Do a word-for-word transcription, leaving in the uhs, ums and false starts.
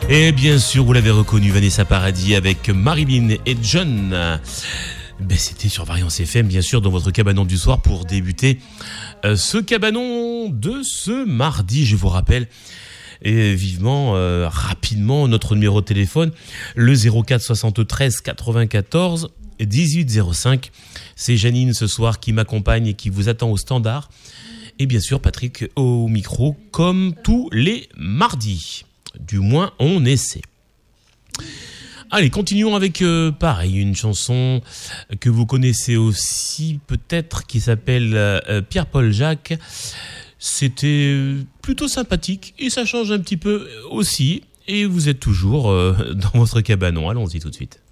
Et bien sûr, vous l'avez reconnu, Vanessa Paradis avec Marilyn et John. Ben, c'était sur Variance F M, bien sûr, dans votre cabanon du soir pour débuter euh, ce cabanon de ce mardi. Je vous rappelle et vivement, euh, rapidement, notre numéro de téléphone, le zéro quatre soixante-treize quatre-vingt-quatorze dix-huit zéro cinq. C'est Janine ce soir qui m'accompagne et qui vous attend au standard. Et bien sûr, Patrick au micro, comme tous les mardis. Du moins, on essaie. Allez, continuons avec, euh, pareil, une chanson que vous connaissez aussi, peut-être, qui s'appelle euh, Pierre-Paul Jacques. C'était plutôt sympathique et ça change un petit peu aussi. Et vous êtes toujours euh, dans votre cabanon. Allons-y tout de suite.